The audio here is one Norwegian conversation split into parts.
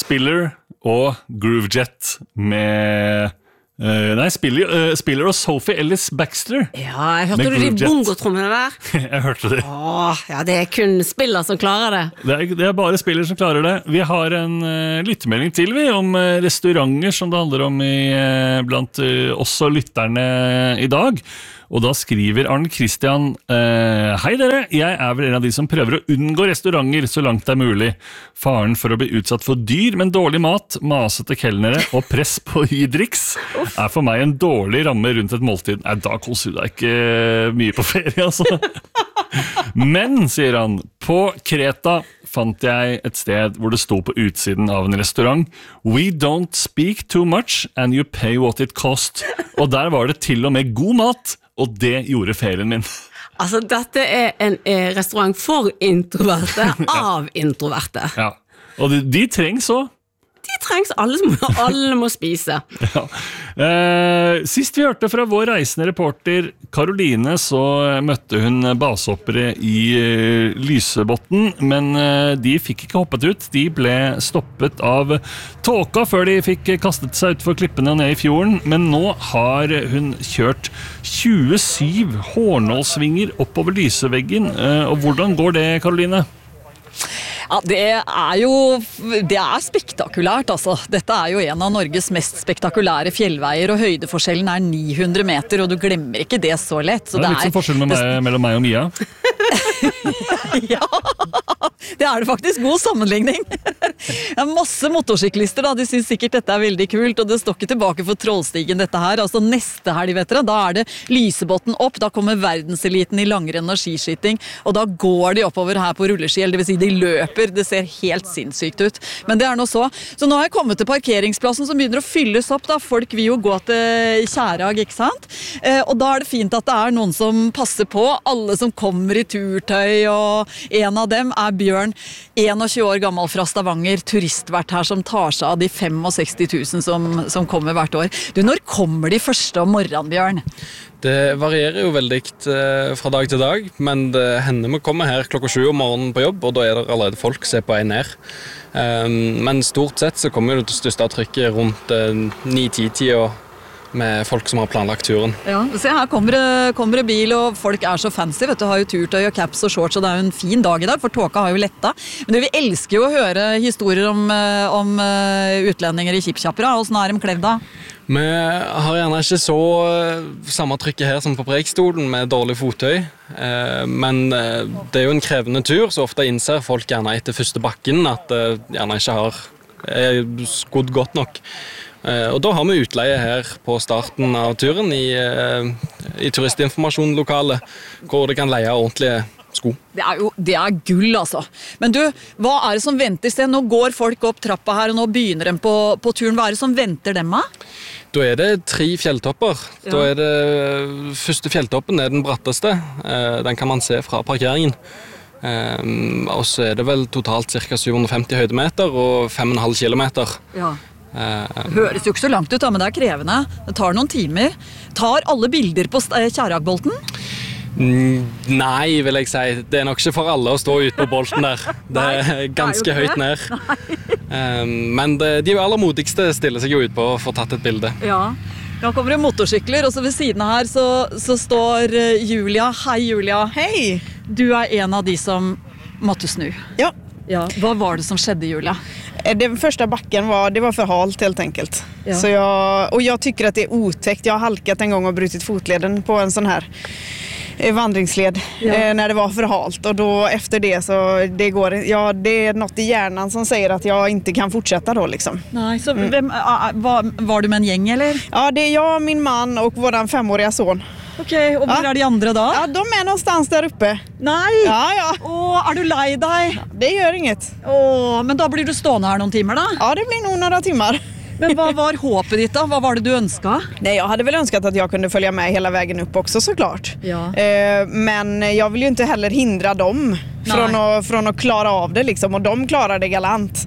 Spiller og Groovejet med Spiller og Sophie Ellis-Bextor. Ja, jeg hørte du de bongotrommene der? Jeg hørte det. Ja, det kun Spiller som klarer det. Det bare Spiller som klarer det. Vi har en lyttemelding til om restauranter som det handler om blant også lytterne i dag. Og da skriver Arne Christian, hei dere, jeg vel en av de som prøver å unngå restauranter så langt det mulig. Faren for å bli utsatt for dyr, men dårlig mat, masete kelnere og press på hydriks for meg en dårlig ramme rundt et måltid. Nei, da koser du deg ikke mye på ferie, altså. Men, sier han, på Kreta fant jeg et sted hvor det sto på utsiden av en restaurant. We don't speak too much, and you pay what it cost. Og der var det til og med god mat, og det gjorde ferien min. Altså, dette en restaurant for introverte, av introverte. Ja, og de trengs også. De trengs, alle må spise. Ja. Sist vi hørte fra vår reisende reporter Karoline, så møtte hun basehoppere i Lysebotn, men de fikk ikke hoppet ut. De ble stoppet av tåka før de fikk kastet seg ut for klippene og ned i fjorden, men nå har hun kjørt 27 hårnålsvinger oppover lyseveggen. Og hvordan går det, Karoline? Ja, det spektakulært, altså. Dette jo en av Norges mest spektakulære fjellveier, og høydeforskjellen 900 meter, og du glemmer ikke det så lett. Så det litt som forskjell mellom meg og Mia. Ja, det det faktisk god sammenligning. Det masse motorsyklister, da. De synes sikkert dette veldig kult, og det står ikke tilbake for Trollstigen dette her. Altså neste helg, vet dere, da det Lysebotn opp, da kommer verdenseliten i langrenn og skiskyting, og da går de oppover her på rulleski, eller det vil si de løper. Det ser helt sinnssykt ut. Men det nå så. Så nå har jeg kommet til parkeringsplassen som begynner å fylles opp, da. Folk vil jo gå til Kjærag, ikke sant? Og da det fint at det noen som passer på, alle som kommer i turtøy, og en av dem Bjørn, 21 år gammel fra Stavanger, turistvert her som tar seg av de 65 000 som kommer hvert år. Du, når kommer de første om morgenen, Bjørn? Det varierer jo veldig fra dag til dag, men det hender vi kommer her klokka 7 om morgenen på jobb, og da det allerede folk som på vei ned. Men stort sett så kommer det største trykket rundt 9-10-tida med folk som har planlagt turen. Ja, se her kommer det bil, og folk så fancy, vet du, har jo turtøy og caps og shorts, og det jo en fin dag i dag, for tåka har jo letta. Men vi elsker jo å høre historier om utlendinger i Kipkjappera, og hvordan de klevd da? Vi har gjerne ikke så samme trykket her som på Preikestolen med dårlig fottøy, men det jo en krevende tur, så ofte innser folk gjerne etter første bakken at det gjerne ikke har skodd godt nok. Og da har vi utleie her på starten av turen i turistinformasjonlokalet, hvor det kan leie ordentlige sko. Det gull, altså. Men du, hva det som venter seg? Nå går folk opp trappa her, og nå begynner de på turen. Hva det som venter dem, da? Da det 3 fjelltopper. Ja. Da det første fjelltoppen den bratteste. Den kan man se fra parkeringen. Og så det vel totalt ca. 750 høydemeter og 5,5 kilometer. Ja. Høres jo ikke så langt ut, da, men det krevende. Det tar noen timer. Tar alle bilder på Kjæragbolten? Nei, vil jeg si. Det nok ikke for alle å stå ute på bolten der. Det ganske høyt ned. Men de aller modigste stiller seg jo ut på å få tatt et bilde. Ja. Da kommer det motorsykler, og så ved siden her så står Julia. Hei, Julia. Hei. Du en av de som måtte snu. Ja. Ja. Vad var det som skedde, Julia? Den första backen var för halt helt enkelt. Ja. Så jag tycker att det otäckt. Jag har halkat en gång och brutit fotleden på en sån här vandringsled när det var för halt, och då efter det så det något i hjärnan som säger att jag inte kan fortsätta då liksom. Nej, så var du med en gäng eller? Ja, det jag, min man och våran 5-åriga son. Okej, och var de andra då? Ja, de någonstans där uppe. Nej. Ja. Åh, du lei dig? Det gör inget. Åh, men då blir du stående här någon timmar då? Ja, det blir nog några timmar. Men vad var håpet ditt då? Vad var det du önskade? Nej, jag hade väl önskat att jag kunde följa med hela vägen upp också såklart. Ja. Men jag vill ju inte heller hindra dem från att klara av det liksom, och de klarar det galant.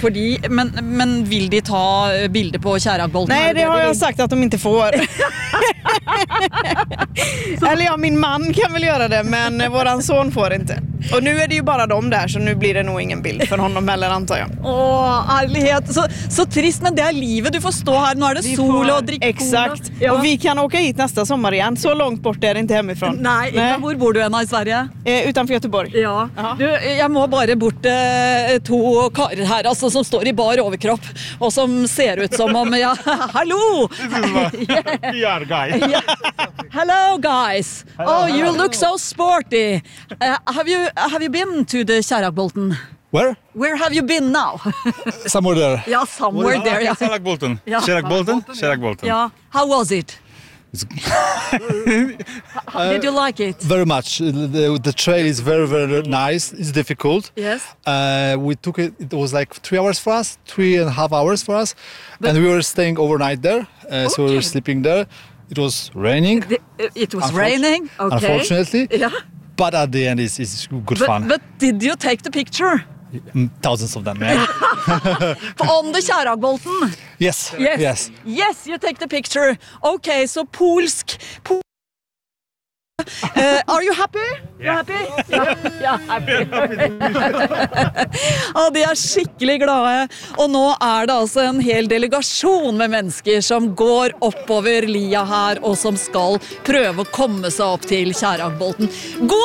Men vill de ta bilder på Kjæragbolten? Nej, det har jag sagt att de inte får. Eller min man kan väl göra det, men våran son får inte. Och nu är det ju bara de där, så nu blir det nog ingen bild för honom heller, antar jag. Ærlighet. Så trist, men det er livet. Du får stå her. Nå er det sol og drikke Exakt. cola. Och vi kan åka hit nästa sommar igen. Så långt bort är det inte hemifrån. Nei, hvor bor du i Sverige? Utanför Göteborg. Ja. Du, jeg må bare bort to karer her, altså, som står i bar overkropp, og som ser ut som om, hallo! We are guys. Yeah. Hello, guys. Oh, you look so sporty. Have you been to the Kärragbolten? Where? Where have you been now? Somewhere there. Yeah, somewhere there. Yeah. Kärragbolten. Ja. Kärragbolten. Yeah. How was it? Did you like it? Very much. The trail is very, very nice. It's difficult. Yes. We took it. It was like 3 hours for us, 3.5 hours for us, and we were staying overnight there. So we were sleeping there. It was raining. It was raining. Okay. Unfortunately. Yeah. But at the end, it's good fun. But did you take the picture? Thousands of them. Yeah. On the Kärragbolten? Yes. Yes. Yes, you take the picture. Okay, so polsk. Are you happy? You happy? Ja, happy. Og de skikkelig glade. Og nå det altså en hel delegasjon med mennesker som går oppover lia her, og som skal prøve å komme seg opp til Kärragbolten. God